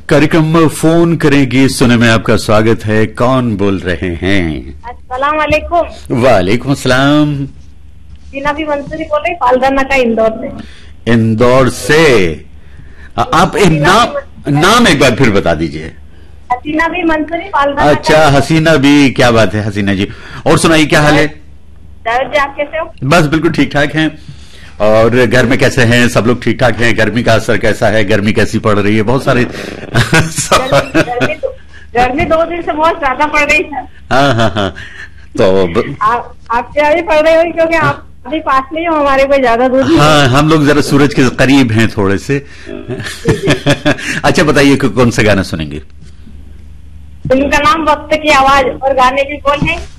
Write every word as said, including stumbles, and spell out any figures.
कार्यक्रम फोन करेंगे सुने में आपका स्वागत है। कौन बोल रहे हैं? अस्सलाम वालेकुम। वालेकुम अस्सलाम। हसीना बी मंसूरी बोल रही, पालदाना का इंदौर से। इंदौर से आप एक नाम नाम एक बार फिर बता दीजिए। हसीना बी मंसूरी, पालदाना। अच्छा, हसीना भी, क्या बात है हसीना जी। और सुनाइए, क्या हाल है? दाऊद जी, आप कैसे हो? बस बिल्कुल ठीक ठाक हैं। और घर में कैसे हैं? सब लोग ठीक ठाक हैं? गर्मी का असर कैसा है? गर्मी कैसी पड़ रही है? बहुत सारे गर्मी, गर्मी दो दिन से बहुत ज्यादा पड़ रही है। हाँ हाँ हाँ। तो आप आपके यहाँ भी पड़ रही होगी, क्योंकि आप अभी पास में ही हो हमारे, कोई ज्यादा दूर। हाँ, हम लोग जरा सूरज के करीब हैं थोड़े से। अच्छा बताइए कौन सा गाना सुनेंगे? फिल्म का नाम वक्त की आवाज और गाने की कौन है?